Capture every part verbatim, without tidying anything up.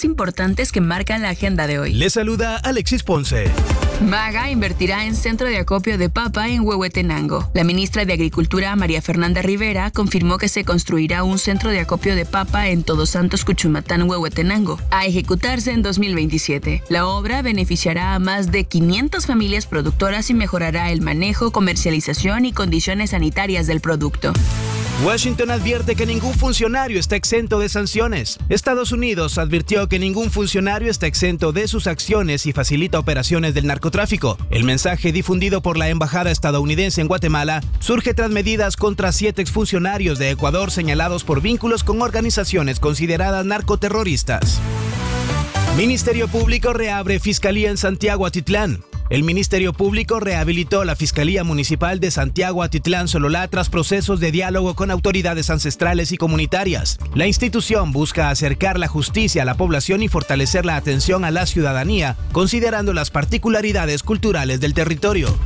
más importantes que marcan la agenda de hoy. Le saluda Alexis Ponce. MAGA invertirá en centro de acopio de papa en Huehuetenango. La ministra de Agricultura, María Fernanda Rivera, confirmó que se construirá un centro de acopio de papa en Todos Santos, Cuchumatán, Huehuetenango, a ejecutarse en dos mil veintisiete. La obra beneficiará a más de quinientas familias productoras y mejorará el manejo, comercialización y condiciones sanitarias del producto. Washington advierte que ningún funcionario está exento de sanciones. Estados Unidos advirtió que ningún funcionario está exento de sus acciones y facilita operaciones del narcotráfico. El mensaje difundido por la embajada estadounidense en Guatemala surge tras medidas contra siete exfuncionarios de Ecuador señalados por vínculos con organizaciones consideradas narcoterroristas. Ministerio Público reabre Fiscalía en Santiago Atitlán. El Ministerio Público rehabilitó la Fiscalía Municipal de Santiago Atitlán Sololá tras procesos de diálogo con autoridades ancestrales y comunitarias. La institución busca acercar la justicia a la población y fortalecer la atención a la ciudadanía, considerando las particularidades culturales del territorio.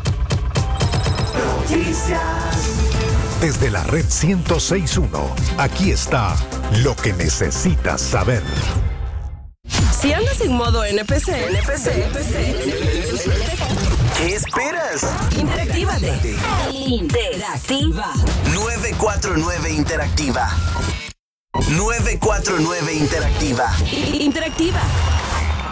Desde la red ciento seis punto uno, aquí está lo que necesitas saber. Si andas en modo N P C, N P C, N P C, ¿qué esperas? Interactívate. Interactiva. nueve cuatro nueve Interactiva. nueve cuatro nueve Interactiva. Interactiva.